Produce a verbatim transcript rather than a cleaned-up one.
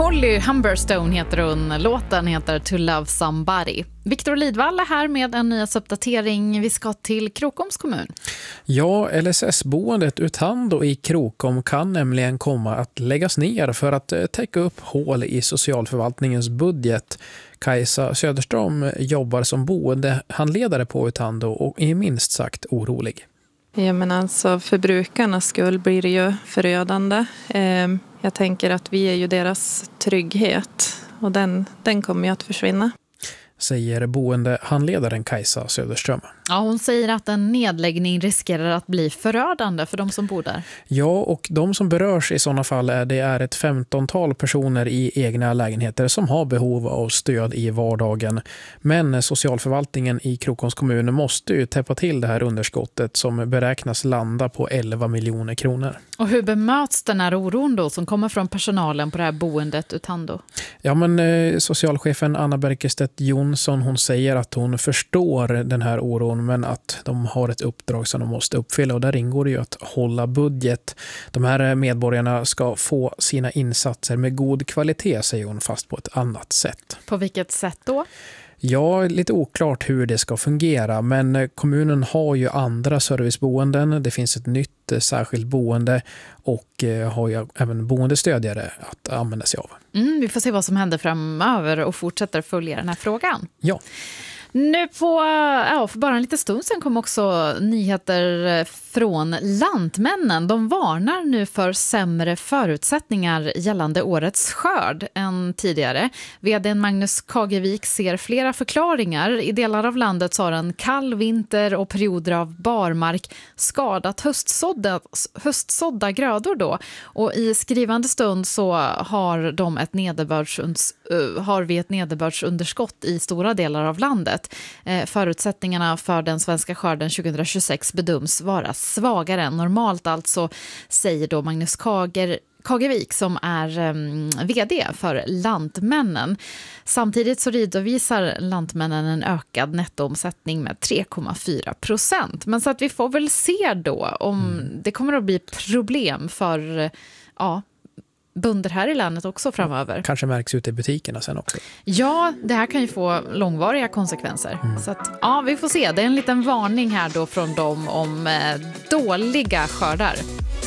Molly Humberstone heter hon. Låten heter To Love Somebody. Viktor Lidvall är här med en nyhetsuppdatering. Vi ska till Krokoms kommun. Ja, L S S-boendet Utando i Krokom kan nämligen komma att läggas ner för att täcka upp hål i socialförvaltningens budget. Kajsa Söderström jobbar som boendehandledare på Utando och är minst sagt orolig. Ja, men alltså för brukarnas skull blir det ju förödande. Jag tänker att vi är ju deras trygghet och den, den kommer ju att försvinna. Säger boendehandledaren Kajsa Söderström. Ja, hon säger att en nedläggning riskerar att bli förödande för de som bor där. Ja, och de som berörs i sådana fall är, det är ett femtontal personer i egna lägenheter som har behov av stöd i vardagen. Men socialförvaltningen i Krokoms kommun måste ju täppa till det här underskottet som beräknas landa på elva miljoner kronor. Och hur bemöts den här oron då som kommer från personalen på det här boendet Utando? Ja, men eh, socialchefen Anna Berkestedt Jonsson, hon säger att hon förstår den här oron men att de har ett uppdrag som de måste uppfylla och där ingår det ju att hålla budget. De här medborgarna ska få sina insatser med god kvalitet, säger hon, fast på ett annat sätt. På vilket sätt då? Ja, lite oklart hur det ska fungera, men kommunen har ju andra serviceboenden. Det finns ett nytt särskilt boende och har ju även boendestödjare att använda sig av. Mm, vi får se vad som händer framöver och fortsätter följa den här frågan. Ja. Nu på, ja, för bara en liten stund sedan kom också nyheter från Lantmännen. De varnar nu för sämre förutsättningar gällande årets skörd än tidigare. Vdn Magnus Kagevik ser flera förklaringar. I delar av landet så har en kall vinter och perioder av barmark skadat höstsådda, höstsådda grödor då. Och i skrivande stund så har, de ett nederbördsunds, uh, har vi ett nederbördsunderskott i stora delar av landet. Eh, förutsättningarna för den svenska skörden tjugohundratjugosex bedöms vara svagare än normalt, alltså, säger då Magnus Kager Kagevik som är um, vd för Lantmännen. Samtidigt så redovisar Lantmännen en ökad nettoomsättning med tre komma fyra procent. Men så att vi får väl se då om mm. det kommer att bli problem för ja, bönder här i landet också framöver. Kanske märks ut i butikerna sen också. Ja, det här kan ju få långvariga konsekvenser. Mm. Så att, ja, vi får se. Det är en liten varning här då från dem om eh, dåliga skördar.